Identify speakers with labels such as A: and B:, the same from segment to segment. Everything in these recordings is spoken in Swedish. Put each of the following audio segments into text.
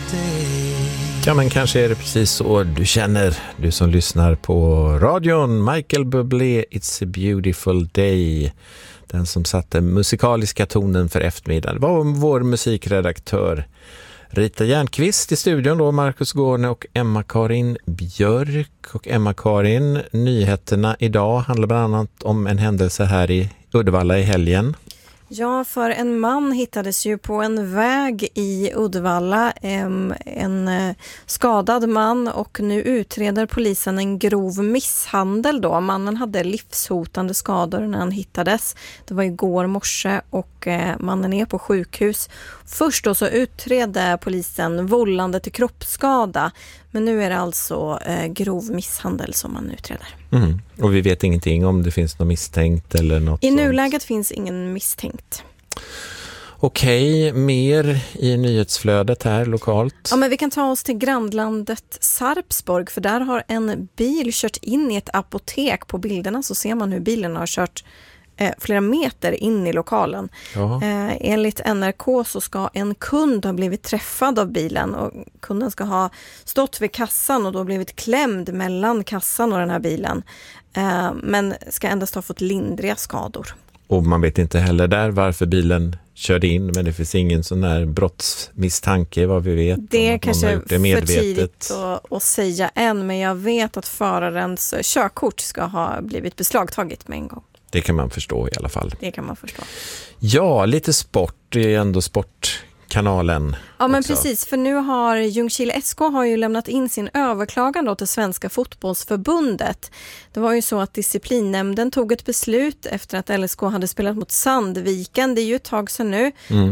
A: Ja, men kanske är det precis så du känner, du som lyssnar på radion. Michael Bublé, It's a beautiful day. Den som satte musikaliska tonen för eftermiddagen. Det var vår musikredaktör Rita Järnqvist i studion då, Marcus Gårne och Emma-Karin Björk. Och Emma-Karin, nyheterna idag handlar bland annat om en händelse här i Uddevalla i helgen.
B: Ja, för en man hittades ju på en väg i Uddevalla, en skadad man, och nu utreder polisen en grov misshandel då. Mannen hade livshotande skador när han hittades. Det var igår morse och mannen är på sjukhus. Först då så utreder polisen vållande till kroppsskada, men nu är det alltså grov misshandel som man utreder.
A: Mm. Och vi vet ingenting om det finns något misstänkt eller något.
B: I nuläget finns ingen misstänkt.
A: Okej, mer i nyhetsflödet här lokalt.
B: Ja, men vi kan ta oss till grannlandet Sarpsborg, för där har en bil kört in i ett apotek. På bilderna så ser man hur bilen har kört flera meter in i lokalen. Enligt NRK så ska en kund ha blivit träffad av bilen, och kunden ska ha stått vid kassan och då blivit klämd mellan kassan och den här bilen, men ska endast ha fått lindriga skador. Och
A: man vet inte heller där varför bilen körde in, men det finns ingen sån här brottsmisstanke vad vi vet.
B: Det är kanske för tidigt att säga än, men jag vet att förarens körkort ska ha blivit beslagtaget med en gång.
A: Det kan man förstå i alla fall.
B: Det kan man förstå.
A: Ja, lite sport. Det är ändå Sportkanalen.
B: Ja, men
A: också.
B: Precis. För nu har Ljungskile SK har ju lämnat in sin överklagan då till Svenska fotbollsförbundet. Det var ju så att disciplinnämnden tog ett beslut efter att LSK hade spelat mot Sandviken. Det är ju ett tag sedan nu.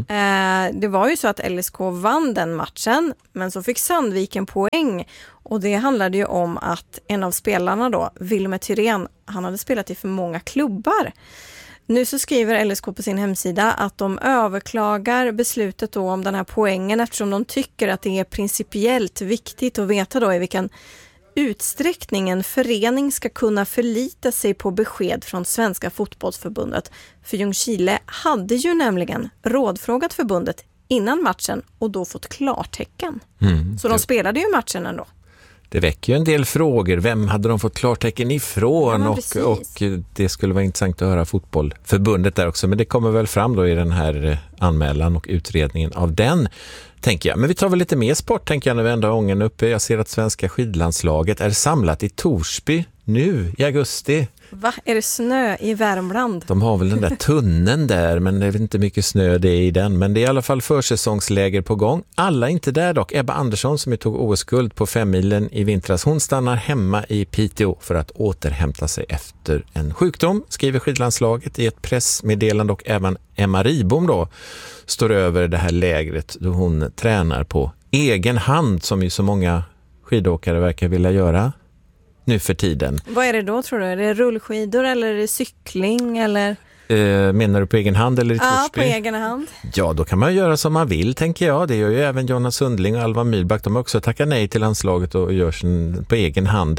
B: Det var ju så att LSK vann den matchen, men så fick Sandviken poäng. Och det handlade ju om att en av spelarna då, Wilmer Thyrén, han hade spelat i för många klubbar. Nu så skriver LSK på sin hemsida att de överklagar beslutet då om den här poängen, eftersom de tycker att det är principiellt viktigt att veta då i vilken utsträckning en förening ska kunna förlita sig på besked från Svenska fotbollsförbundet. För Ljungskile hade ju nämligen rådfrågat förbundet innan matchen och då fått klartecken. Så de spelade ju matchen ändå.
A: Det väcker ju en del frågor. Vem hade de fått klartecken ifrån?
B: Ja,
A: och det skulle vara intressant att höra fotbollförbundet där också. Men det kommer väl fram då i den här anmälan och utredningen av den, tänker jag. Men vi tar väl lite mer sport, tänker jag, när vi ändå har ången uppe. Jag ser att svenska skidlandslaget är samlat i Torsby nu i augusti.
B: Va? Är det snö i Värmland?
A: De har väl den där tunneln där, men det är inte mycket snö det är i den. Men det är i alla fall försäsongsläger på gång. Alla inte där dock. Ebba Andersson, som tog OS-guld på 5-milen i vintras, hon stannar hemma i Piteå för att återhämta sig efter en sjukdom, skriver skidlandslaget i ett pressmeddelande. Och även Emma Ribom då står över det här lägret då hon tränar på egen hand, som ju så många skidåkare verkar vilja göra nu för tiden.
B: Vad är det då, tror du? Är det rullskidor eller är det cykling? Eller?
A: Menar du på egen hand eller i Torsby?
B: Ja, på egen hand.
A: Ja, då kan man göra som man vill, tänker jag. Det gör ju även Jonas Sundling och Alva Myrback. De har också tackat nej till landslaget och gör sin på egen hand.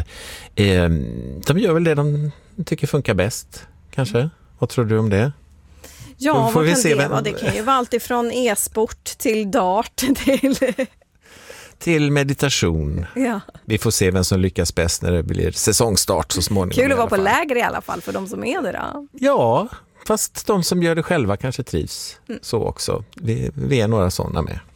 A: De gör väl det de tycker funkar bäst, kanske. Vad tror du om det?
B: Ja, vad kan det vara? Det kan ju vara allt ifrån e-sport till dart till
A: meditation.
B: Ja.
A: Vi får se vem som lyckas bäst när det blir säsongstart så småningom.
B: Kul att vara på läger i alla fall för de som är det då.
A: Ja, fast de som gör det själva kanske trivs så också. Vi är några sådana med.